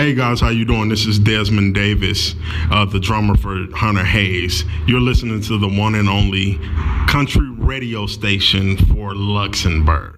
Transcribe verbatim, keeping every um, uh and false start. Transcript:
Hey guys, how you doing? This is Desmond Davis, uh, the drummer for Hunter Hayes. You're listening to the one and only country radio station for Luxembourg.